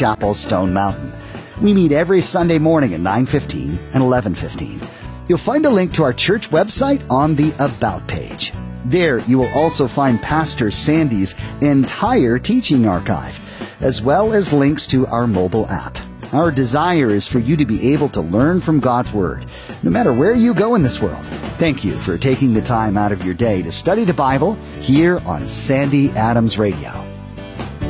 Chapel, Stone Mountain. We meet every Sunday morning at 9:15 and 11:15. You'll find a link to our church website on the About page. There you will also find Pastor Sandy's entire teaching archive, as well as links to our mobile app. Our desire is for you to be able to learn from God's Word, no matter where you go in this world. Thank you for taking the time out of your day to study the Bible here on Sandy Adams Radio.